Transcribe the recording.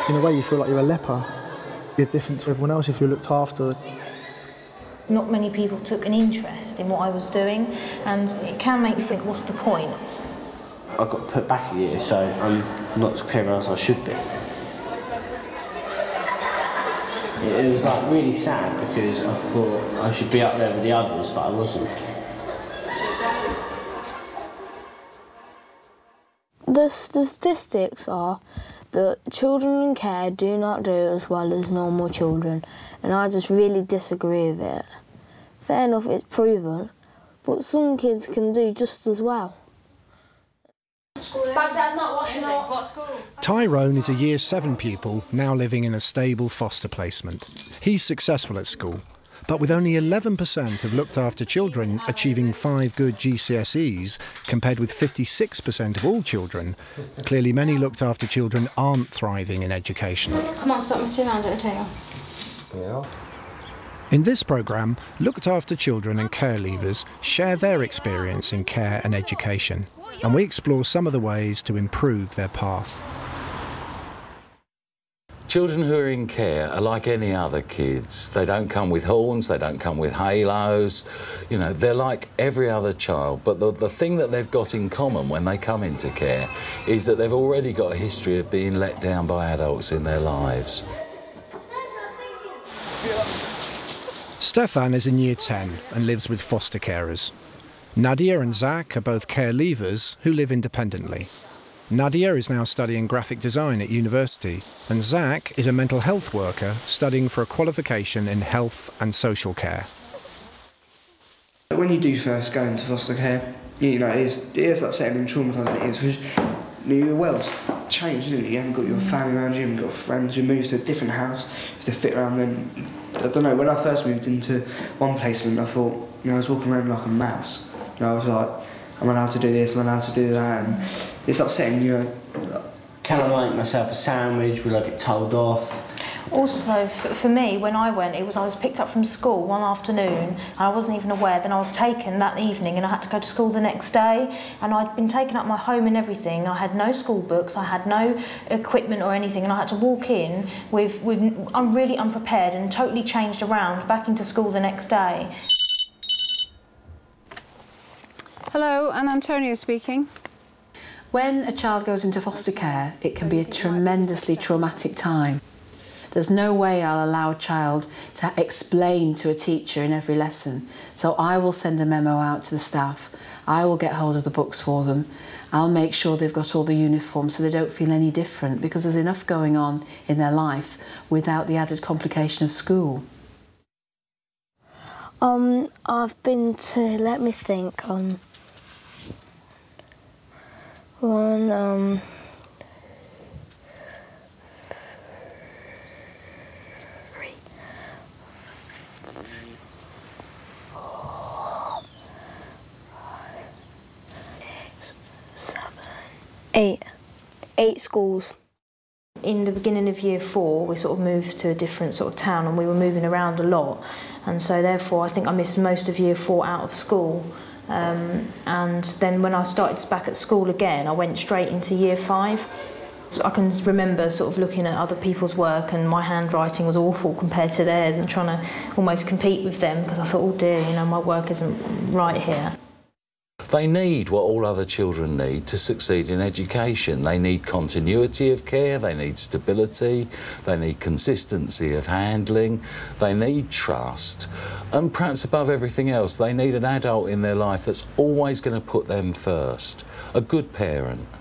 In a way, you feel like you're a leper. You're different to everyone else if you're looked after. Not many people took an interest in what I was doing, and it can make you think, what's the point? I got put back a year, so I'm not as clever as I should be. It was like really sad because I thought I should be up there with the others, but I wasn't. The statistics are that children in care do not do as well as normal children, and I just really disagree with it. Fair enough, it's proven, but some kids can do just as well. Tyrone is a Year 7 pupil now living in a stable foster placement. He's successful at school, but with only 11% of looked after children achieving 5 good GCSEs, compared with 56% of all children, clearly many looked after children aren't thriving in education. Come on, stop messing around at the table. Yeah. In this programme, looked after children and care leavers share their experience in care and education, and we explore some of the ways to improve their path. Children who are in care are like any other kids. They don't come with horns, they don't come with halos. You know, they're like every other child, but the thing that they've got in common when they come into care is that they've already got a history of being let down by adults in their lives. Stefan is in Year 10 and lives with foster carers. Nadia and Zach are both care leavers who live independently. Nadia is now studying graphic design at university, and Zach is a mental health worker studying for a qualification in health and social care. When you do first go into foster care, you know, it is upsetting and traumatising it is, because your world's changed, isn't it? You haven't got your family around you, you haven't got friends, you move to a different house, you have to fit around them. I don't know, when I first moved into one placement, I thought, you know, I was walking around like a mouse. You know, I was like, I'm allowed to do this, I'm allowed to do that, and it's upsetting, you know. Can I make myself a sandwich? Will I get told off? Also, for me, when I went, I was picked up from school one afternoon, and I wasn't even aware. Then I was taken that evening, and I had to go to school the next day. And I'd been taken up my home and everything. I had no school books, I had no equipment or anything, and I had to walk in I'm really unprepared and totally changed around back into school the next day. Hello, Anne Antonio speaking. When a child goes into foster care, it can be a tremendously traumatic time. There's no way I'll allow a child to explain to a teacher in every lesson. So I will send a memo out to the staff. I will get hold of the books for them. I'll make sure they've got all the uniforms so they don't feel any different, because there's enough going on in their life without the added complication of school. I've been to, let me think, one, 3, 4, 5, 6, 7, 8. 8 schools. In the beginning of Year 4, we sort of moved to a different sort of town, and we were moving around a lot, and so therefore I think I missed most of Year 4 out of school. And then when I started back at school again, I went straight into Year 5. I can remember sort of looking at other people's work, and my handwriting was awful compared to theirs, and trying to almost compete with them, because I thought, oh dear, you know, my work isn't right here. They need what all other children need to succeed in education. They need continuity of care, they need stability, they need consistency of handling, they need trust, and perhaps above everything else, they need an adult in their life that's always going to put them first, a good parent.